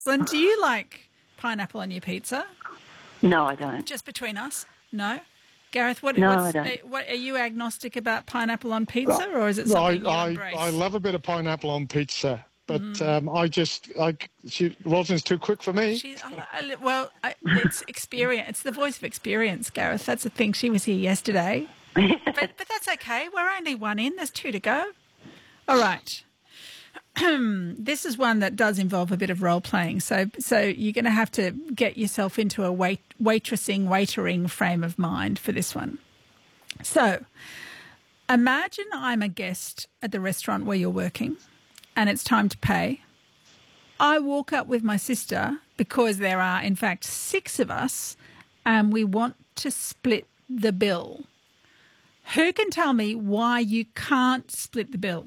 Lynn, do you like pineapple on your pizza? No, I don't. Just between us? No? Gareth, what, No, I what's, don't. what are you agnostic about pineapple on pizza, or is it No, something you embrace? I love a bit of pineapple on pizza, but Rosalind's too quick for me. It's experience. It's the voice of experience, Gareth. That's the thing. She was here yesterday, but that's okay. We're only one in. There's two to go. All right. This is one that does involve a bit of role playing. So you're going to have to get yourself into a waitering frame of mind for this one. So imagine I'm a guest at the restaurant where you're working and it's time to pay. I walk up with my sister because there are, in fact, 6 of us and we want to split the bill. Who can tell me why you can't split the bill?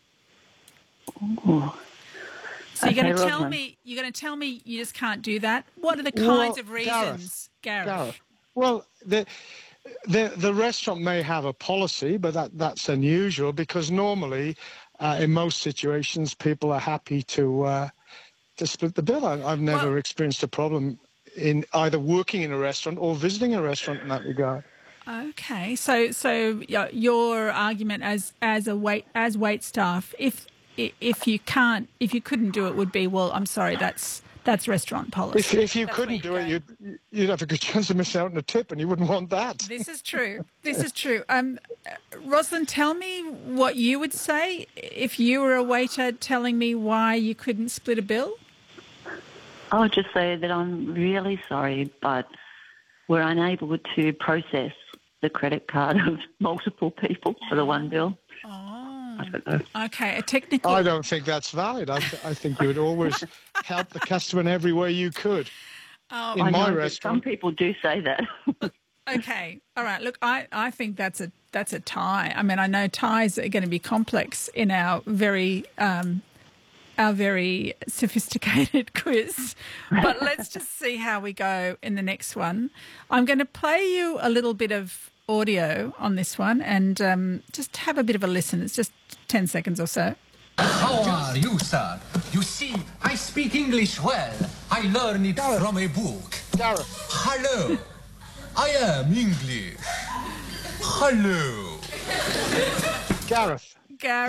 Ooh. So you're going to tell Rosalind. me you just can't do that? What are the kinds of reasons, Gareth? Well, the restaurant may have a policy, but that's unusual because normally, in most situations, people are happy to split the bill. I've never experienced a problem in either working in a restaurant or visiting a restaurant in that regard. Okay, so your argument as wait staff, if you couldn't do it, would be, well, I'm sorry, that's restaurant policy. If you couldn't do it, you'd have a good chance of missing out on a tip, and you wouldn't want that. This is true. Rosalind, tell me what you would say if you were a waiter telling me why you couldn't split a bill. I would just say that I'm really sorry, but we're unable to process the credit card of multiple people for the one bill. I don't know. Okay, a technical... I don't think that's valid. I think you would always help the customer in every way you could. In my restaurant. Some people do say that. Okay, all right. Look, I think that's a tie. I mean, I know ties are going to be complex in our very sophisticated quiz, but let's just see how we go in the next one. I'm going to play you a little bit of audio on this one and just have a bit of a listen. It's just 10 seconds or so. How are you, sir? You see, I speak English well. I learned it from a book. Gareth. Hello. I am English. Hello. Gareth.